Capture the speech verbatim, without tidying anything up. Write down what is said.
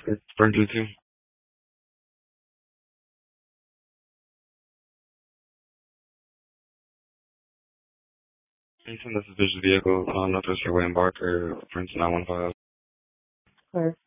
Sprinkler too. Anytime that's a suspicious vehicle, um, no threats for William Barker, Prince nine one five. Clear.